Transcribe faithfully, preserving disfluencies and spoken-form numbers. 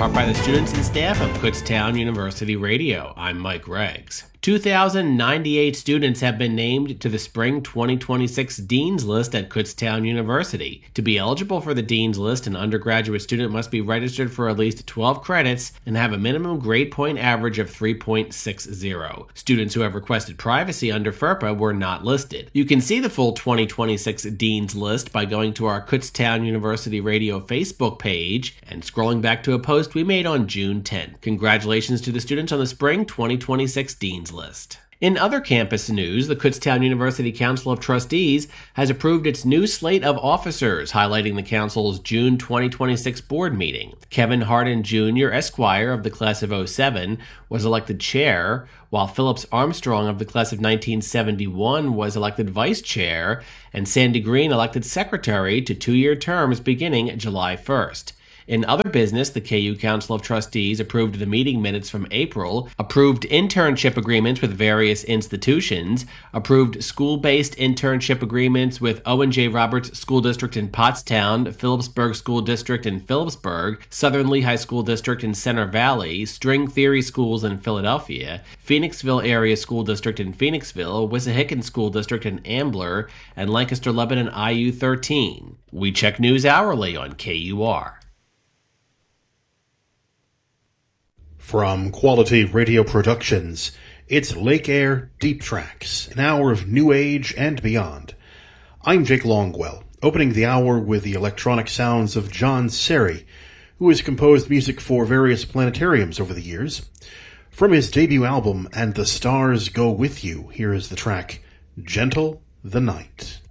Hour by the students and staff of Kutztown University Radio. I'm Mike Reggs. two thousand ninety-eight students have been named to the Spring twenty twenty-six Dean's List at Kutztown University. To be eligible for the Dean's List, an undergraduate student must be registered for at least twelve credits and have a minimum grade point average of three point six zero. Students who have requested privacy under FERPA were not listed. You can see the full twenty twenty-six Dean's List by going to our Kutztown University Radio Facebook page and scrolling back to a post we made on June tenth. Congratulations to the students on the Spring twenty twenty-six Dean's List. In other campus news, the Kutztown University Council of Trustees has approved its new slate of officers, highlighting the council's June twenty twenty-six board meeting. Kevin Hardin Junior, Esquire of the class of oh seven, was elected chair, while Phillips Armstrong of the class of nineteen seventy-one was elected vice chair, and Sandy Green elected secretary to two-year terms beginning July first. In other business, the K U Council of Trustees approved the meeting minutes from April, approved internship agreements with various institutions, approved school-based internship agreements with Owen J. Roberts School District in Pottstown, Phillipsburg School District in Phillipsburg, Southern Lehigh School District in Center Valley, String Theory Schools in Philadelphia, Phoenixville Area School District in Phoenixville, Wissahickon School District in Ambler, and Lancaster Lebanon I U thirteen. We check news hourly on K U R. From Quality Radio Productions, it's Lake Air Deep Tracks, an hour of new age and beyond. I'm Jake Longwell, opening the hour with the electronic sounds of John Serry, who has composed music for various planetariums over the years. From his debut album, And the Stars Go With You, here is the track, Gentle the Night.